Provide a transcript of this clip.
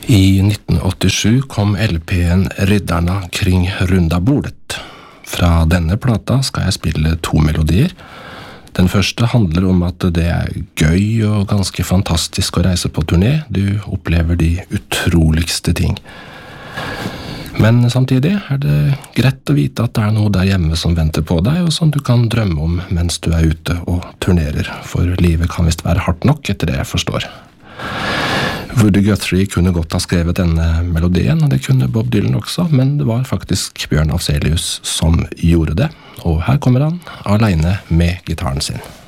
I 1987 kom LP-en Riddarna kring runda bordet. Fra denne plata skal jeg spille 2 melodier. Den første handler om at det er gøy og ganske fantastisk å reise på turné. Du opplever de utroligste ting. Men samtidig er det greit å vite at det er noe der hjemme som venter på deg, og som du kan drømme om mens du er ute og turnerer, for livet kan visst være hardt nok etter det jeg forstår. Woody Guthrie kunne godt ha skrevet denne melodien, og det kunne Bob Dylan også, men det var faktisk Bjørn Afzelius som gjorde det, og her kommer han alene med gitaren sin.